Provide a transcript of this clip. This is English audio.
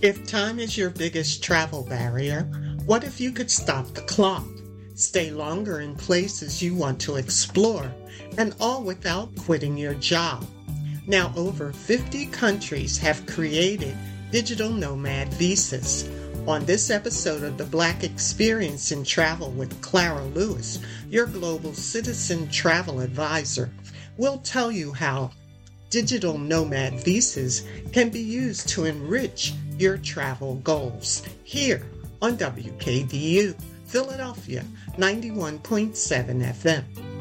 If time is your biggest travel barrier, what if you could stop the clock, stay longer in places you want to explore, and all without quitting your job? Now, over 50 countries have created digital nomad visas. On this episode of The Black Experience in Travel with Clara Lewis, your global citizen travel advisor, we'll tell you how digital nomad visas can be used to enrich your travel goals. Here on WKDU, Philadelphia, 91.7 FM.